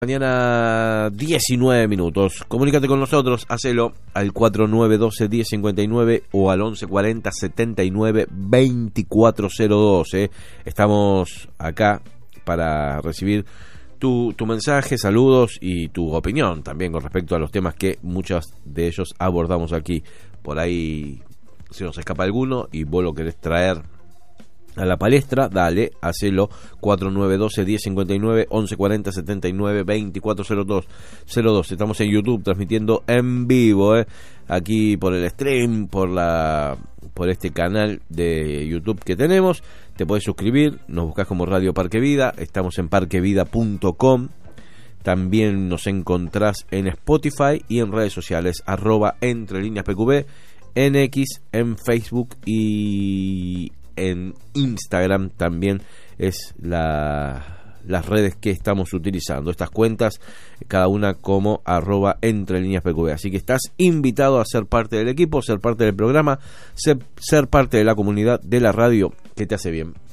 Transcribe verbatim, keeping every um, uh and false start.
Mañana diecinueve minutos. Comunícate con nosotros, hacelo al cuatro nueve uno dos, uno cero cinco nueve o al once cuarenta, setenta y nueve, veinticuatro cero dos. ¿eh? Estamos acá para recibir tu, tu mensaje, saludos y tu opinión también con respecto a los temas que muchos de ellos abordamos aquí. Por ahí se nos escapa alguno y vos lo querés traer a la palestra, dale, hacelo cuatro nueve uno dos, uno cero cinco nueve, once cuarenta, setenta y nueve, veinticuatro cero dos. Estamos en YouTube transmitiendo en vivo, eh, aquí por el stream, por la por este canal de YouTube que tenemos. Te podés suscribir, nos buscás como Radio Parque Vida, estamos en parque vida punto com. También nos encontrás en Spotify y en redes sociales, arroba Entre Líneas P Q B, en X, en Facebook y en Instagram también es la, las redes que estamos utilizando, estas cuentas, cada una como arroba Entre Líneas P Q B. Así que estás invitado a ser parte del equipo, ser parte del programa, ser, ser parte de la comunidad de la radio que te hace bien.